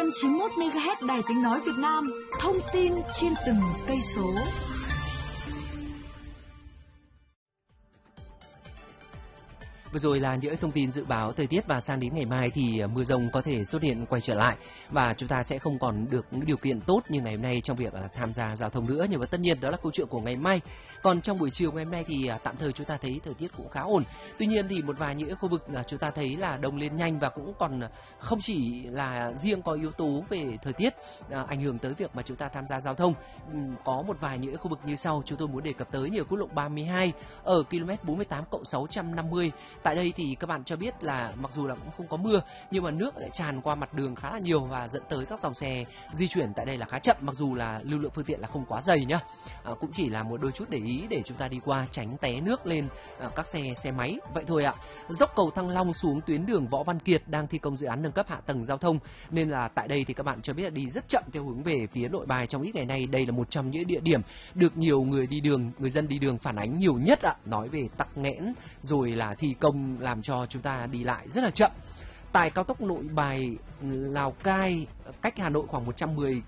FM 91 MHz Đài Tiếng nói Việt Nam, thông tin trên từng cây số. Vừa rồi là những thông tin dự báo thời tiết, và sang đến ngày mai thì mưa dông có thể xuất hiện quay trở lại và chúng ta sẽ không còn được những điều kiện tốt như ngày hôm nay trong việc tham gia giao thông nữa. Nhưng mà tất nhiên đó là câu chuyện của ngày mai. Còn trong buổi chiều ngày hôm nay thì tạm thời chúng ta thấy thời tiết cũng khá ổn. Tuy nhiên thì một vài những khu vực chúng ta thấy là đông lên nhanh, và cũng còn không chỉ là riêng có yếu tố về thời tiết ảnh hưởng tới việc mà chúng ta tham gia giao thông. Có một vài những khu vực như sau chúng tôi muốn đề cập tới, như quốc lộ 32 ở km 48+650. Tại đây thì các bạn cho biết là mặc dù là cũng không có mưa, nhưng mà nước lại tràn qua mặt đường khá là nhiều và dẫn tới các dòng xe di chuyển tại đây là khá chậm, mặc dù là lưu lượng phương tiện là không quá dày nhá. Cũng chỉ là một đôi chút để ý để chúng ta đi qua tránh té nước lên các xe máy vậy thôi ạ. Dốc cầu Thăng Long xuống tuyến đường Võ Văn Kiệt đang thi công dự án nâng cấp hạ tầng giao thông, nên là tại đây thì các bạn cho biết là đi rất chậm theo hướng về phía Nội Bài trong ít ngày nay. Đây là một trong những địa điểm được nhiều người dân đi đường phản ánh nhiều nhất ạ, nói về tắc nghẽn rồi là thi công làm cho chúng ta đi lại rất là chậm. Tại cao tốc Nội Bài Lào Cai, cách Hà Nội khoảng 110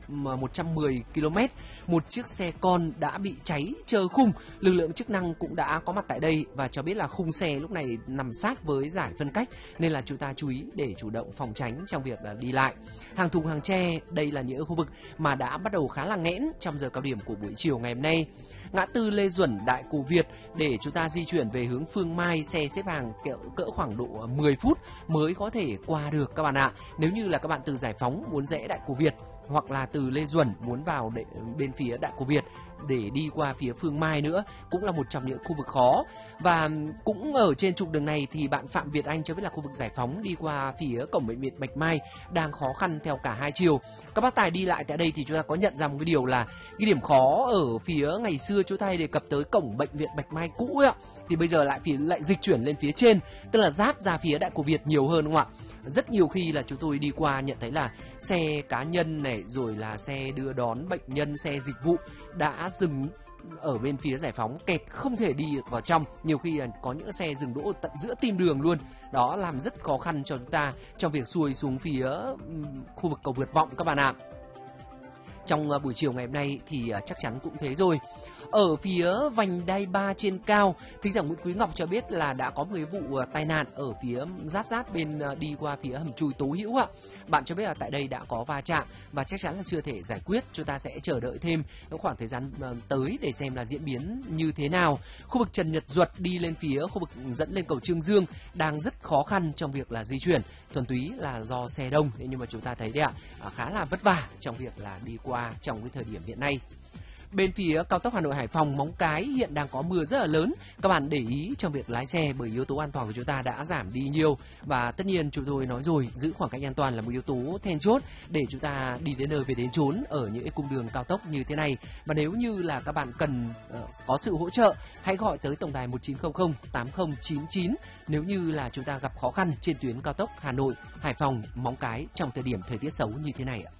km, một chiếc xe con đã bị cháy trơ khung. Lực lượng chức năng cũng đã có mặt tại đây và cho biết là khung xe lúc này nằm sát với giải phân cách, nên là chúng ta chú ý để chủ động phòng tránh trong việc đi lại. Hàng thùng hàng tre, đây là những khu vực mà đã bắt đầu khá là nghẽn trong giờ cao điểm của buổi chiều ngày hôm nay. Ngã tư Lê Duẩn, Đại Cổ Việt, để chúng ta di chuyển về hướng Phương Mai, xe xếp hàng cỡ khoảng độ 10 phút mới có thể qua được các bạn ạ. Nếu như là các bạn từ Giải Phóng muốn rẽ Đại Cổ Việt, hoặc là từ Lê Duẩn muốn vào bên phía Đại Cổ Việt để đi qua phía Phương Mai nữa, cũng là một trong những khu vực khó. Và cũng ở trên trục đường này thì bạn Phạm Việt Anh cho biết là khu vực Giải Phóng đi qua phía cổng bệnh viện Bạch Mai đang khó khăn theo cả hai chiều. Các bác tài đi lại tại đây thì chúng ta có nhận ra một cái điều là cái điểm khó ở phía ngày xưa chúng ta hay đề cập tới cổng bệnh viện Bạch Mai cũ ấy ạ, thì bây giờ lại dịch chuyển lên phía trên, tức là giáp ra phía Đại Cổ Việt nhiều hơn, đúng không ạ? Rất nhiều khi là chúng tôi đi qua nhận thấy là xe cá nhân này, rồi là xe đưa đón bệnh nhân, xe dịch vụ đã dừng ở bên phía Giải Phóng, kẹt không thể đi vào trong. Nhiều khi là có những xe dừng đỗ tận giữa tim đường luôn. Đó làm rất khó khăn cho chúng ta trong việc xuôi xuống phía khu vực cầu vượt Vọng các bạn ạ. Trong buổi chiều ngày hôm nay thì chắc chắn cũng thế rồi. Ở phía vành đai 3 trên cao, thính giả Nguyễn Quý Ngọc cho biết là đã có một cái vụ tai nạn ở phía giáp bên đi qua phía hầm chui Tố Hữu ạ. Bạn cho biết là tại đây đã có va chạm và chắc chắn là chưa thể giải quyết. Chúng ta sẽ chờ đợi thêm khoảng thời gian tới để xem là diễn biến như thế nào. Khu vực Trần Nhật Duật đi lên phía khu vực dẫn lên cầu Trương Dương đang rất khó khăn trong việc là di chuyển, thuần túy là do xe đông, nhưng mà chúng ta thấy đấy ạ, khá là vất vả trong việc là đi qua trong cái thời điểm hiện nay. Bên phía cao tốc Hà Nội Hải Phòng Móng Cái hiện đang có mưa rất là lớn. Các bạn để ý trong việc lái xe, bởi yếu tố an toàn của chúng ta đã giảm đi nhiều. Và tất nhiên chúng tôi nói rồi, giữ khoảng cách an toàn là một yếu tố then chốt để chúng ta đi đến nơi về đến chốn ở những cung đường cao tốc như thế này. Và nếu như là các bạn cần có sự hỗ trợ, hãy gọi tới tổng đài 1900 8099 nếu như là chúng ta gặp khó khăn trên tuyến cao tốc Hà Nội Hải Phòng Móng Cái trong thời điểm thời tiết xấu như thế này ạ.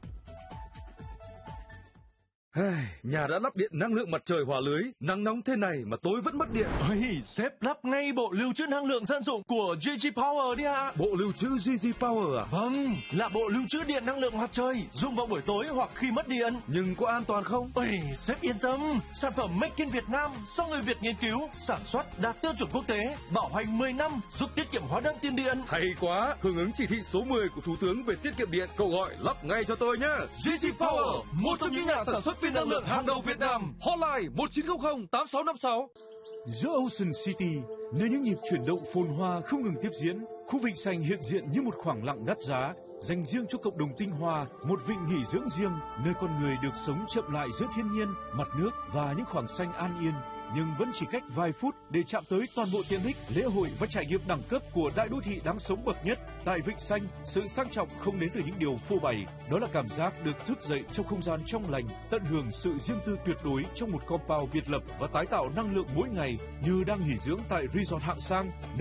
Nhà đã lắp điện năng lượng mặt trời hòa lưới, nắng nóng thế này mà tối vẫn mất điện. Ôi, sếp lắp ngay bộ lưu trữ năng lượng dân dụng của GG Power đi ạ. Bộ lưu trữ GG Power à? Vâng, là bộ lưu trữ điện năng lượng mặt trời, dùng vào buổi tối hoặc khi mất điện. Nhưng có an toàn không? Ôi, sếp yên tâm, sản phẩm Make in Việt Nam do người Việt nghiên cứu, sản xuất đạt tiêu chuẩn quốc tế, bảo hành 10 năm, giúp tiết kiệm hóa đơn tiền điện. Hay quá, hưởng ứng chỉ thị số 10 của Thủ tướng về tiết kiệm điện, cậu gọi lắp ngay cho tôi nhé. GG Power, một trong những nhà sản xuất pin năng lượng hàng đầu Việt Nam. Hotline 1900 8656. Giữa Ocean City, nơi những nhịp chuyển động phồn hoa không ngừng tiếp diễn, khu vịnh xanh hiện diện như một khoảng lặng đắt giá, dành riêng cho cộng đồng tinh hoa, một vịnh nghỉ dưỡng riêng, nơi con người được sống chậm lại giữa thiên nhiên, mặt nước và những khoảng xanh an yên. Nhưng vẫn chỉ cách vài phút để chạm tới toàn bộ tiện ích, lễ hội và trải nghiệm đẳng cấp của đại đô thị đáng sống bậc nhất. Tại Vịnh Xanh, sự sang trọng không đến từ những điều phô bày, đó là cảm giác được thức dậy trong không gian trong lành, tận hưởng sự riêng tư tuyệt đối trong một compound biệt lập và tái tạo năng lượng mỗi ngày như đang nghỉ dưỡng tại resort hạng sang.